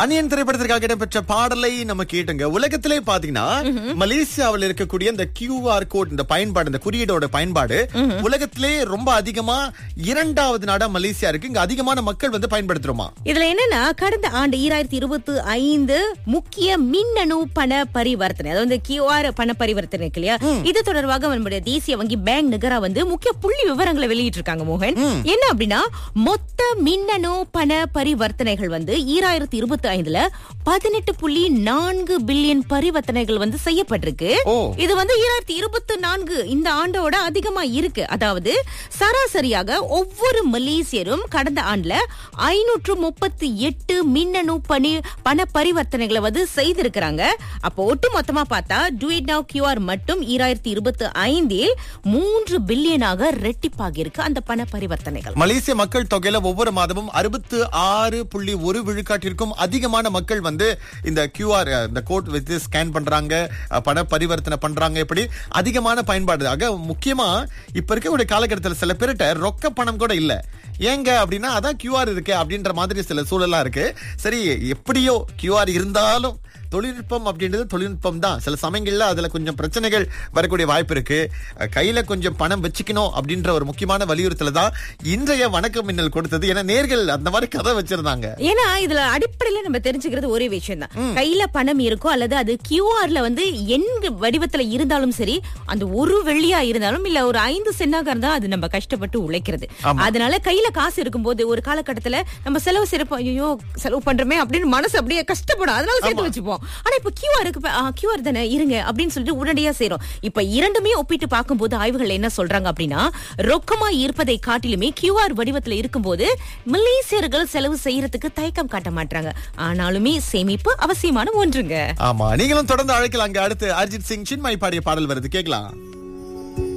அந்நியன் திரைப்படத்திற்காக இடம்பெற்ற பாடலை நம்ம கேட்டுங்க. உலகத்திலே பாத்தீங்கன்னா மலேசியாவில் இருக்கக்கூடிய இந்த QR கோட், இந்த பயன்பாடு, இந்த குறியீடோட பயன்பாடு உலகத்திலே ரொம்ப அதிகமா 2வது நாடா மலேசியா இருக்கு. இங்க அதிகமான மக்கள் வந்து பயன்படுத்துறோமா. இதுல என்னன்னா, கடந்த ஆண்டு 2025 முக்கிய மின்னணு பண பரிவர்த்தனை, அதாவது QR பண பரிவர்த்தனை இருக்கு இல்லையா, இது தொடர்பாக நம்முடைய தேசிய வங்கி பேங்க் நிகரா வந்து முக்கிய புள்ளி விவரங்களை வெளியிட்டு இருக்காங்க மோகன். என்ன அப்படின்னா, மொத்த மின்னணு பண பரிவர்த்தனைகள் வந்து 2025ல 18.4 பில்லியன் பரிவர்த்தனைகள் வந்து செய்யப்பட்டிருக்கு. இது வந்து 2024 இந்த ஆண்டோட அதிகமா இருக்கு. அதாவது சராசரியாக ஒவ்வொரு மலேசியரும் கடந்த ஆண்டுல 538 மின்னணு பண பரிவர்த்தனைகளை வந்து செய்திருக்கிறாங்க. அப்போ ஒட்டு மொத்தமா பார்த்தா டுவேட் நவ் QR மட்டும் 2025இல் 3 பில்லியனாக ரெட்டிப்பாகி இருக்கு அந்த பண பரிவர்த்தனைகள். மலேசிய மக்கள் தொகையில ஒவ்வொரு மாதமும் 66.1 விழுக்காட்டிற்கும் அதிகமான மக்கள் வந்து இந்த QR இந்த கோட் வச்சு ஸ்கேன் பண்றாங்க, பண பரிவர்த்தனை பண்றாங்க. இப்படி அதிகமான பயன்பாடு. ஆக முக்கியமா இப்ப இருக்கக்கூடிய காலகட்டத்தில் சில பேர்கிட்ட ரொக்க பணம் கூட இல்ல. ஏங்க அப்படின்னா அதான் QR இருக்கு அப்படின்ற மாதிரி சில சூழலா இருக்கு. சரி, எப்படியோ QR இருந்தாலும் தொழில்நுட்பம் அப்படின்றது தொழில்நுட்பம் தான். சில சமயங்கள்ல அதுல கொஞ்சம் பிரச்சனைகள் வரக்கூடிய வாய்ப்பு இருக்கு. கையில கொஞ்சம் பணம் வச்சுக்கணும் அப்படின்ற ஒரு முக்கியமான வலியுறுத்தல தான் இன்றைய வணக்கம் மின்னல் கொடுத்தது. ஏன்னா நேர்கள் அந்த மாதிரி கதை வச்சிருந்தாங்க. ஏன்னா இதுல அடிப்படையில நம்ம தெரிஞ்சுக்கிறது ஒரே விஷயம் தான். கையில பணம் இருக்கும் அல்லது அது QRல வந்து எண் வடிவத்துல இருந்தாலும் சரி, அந்த ஒரு வெள்ளியா இருந்தாலும் இல்ல ஒரு 5 சென்னாக இருந்தா அது நம்ம கஷ்டப்பட்டு உழைக்கிறது. அதனால கையில காசு இருக்கும்போது ஒரு காலகட்டத்துல நம்ம செலவு சிறப்பு, ஐயோ செலவு பண்றோமே அப்படின்னு மனசு அப்படியே கஷ்டப்படும். அதனால சேர்த்து வச்சுப்போம். ஆனா இப்ப QR தானே இருங்க அப்படின்னு சொல்லிட்டு உடனடியா செய்றோம். இப்ப இரண்டுமே ஒப்பிட்டு பார்க்கும்போது ஆய்வுகள் என்ன சொல்றாங்க அப்படின்னா, ரொக்கமா இருப்பதை காட்டிலுமே QR வடிவத்துல இருக்கும்போது மலேசியர்கள் செலவு செய்யறதுக்கு தயக்கம் காட்ட மாட்டாங்க. ஆனாலுமே சேமிப்பு அவசியமான ஒன்றுங்க. ஆமா, நீங்களும் தொடர்ந்து அழைக்கலாம். அடுத்து அரிஜித் சிங் சின்மாய் பாடிய பாடல் வருது, கேட்கலாம்.